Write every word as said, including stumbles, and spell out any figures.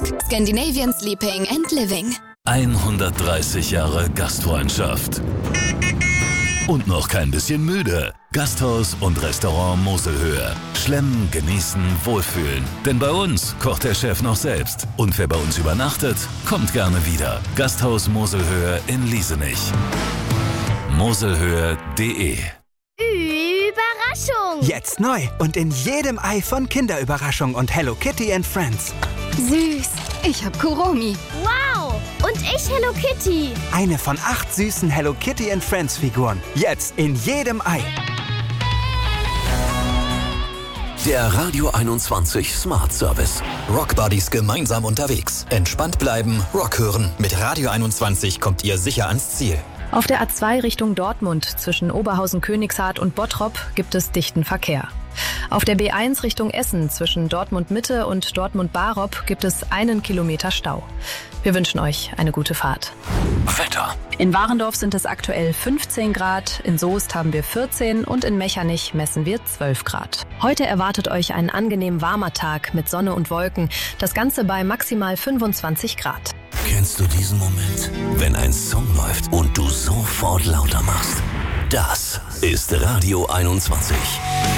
Desk. Scandinavian Sleeping and Living. hundertdreißig Jahre Gastfreundschaft. Und noch kein bisschen müde. Gasthaus und Restaurant Moselhöhe. Schlemmen, genießen, wohlfühlen. Denn bei uns kocht der Chef noch selbst. Und wer bei uns übernachtet, kommt gerne wieder. Gasthaus Moselhöhe in Liesenich. moselhöhe punkt de. Überraschung! Jetzt neu und in jedem Ei von Kinderüberraschung und Hello Kitty and Friends. Süß. Ich hab Kuromi. Wow! Und ich Hello Kitty. Eine von acht süßen Hello Kitty and Friends Figuren. Jetzt in jedem Ei. Der Radio einundzwanzig Smart Service. Rock Buddies gemeinsam unterwegs. Entspannt bleiben, Rock hören. Mit Radio einundzwanzig kommt ihr sicher ans Ziel. Auf der A zwei Richtung Dortmund zwischen Oberhausen-Königshardt und Bottrop gibt es dichten Verkehr. Auf der B eins Richtung Essen zwischen Dortmund-Mitte und Dortmund-Barock gibt es einen Kilometer Stau. Wir wünschen euch eine gute Fahrt. Wetter. In Warendorf sind es aktuell fünfzehn Grad, in Soest haben wir vierzehn und in Mechernich messen wir zwölf Grad. Heute erwartet euch ein angenehm warmer Tag mit Sonne und Wolken, das Ganze bei maximal fünfundzwanzig Grad. Kennst du diesen Moment, wenn ein Song läuft und du sofort lauter machst? Das ist Radio einundzwanzig.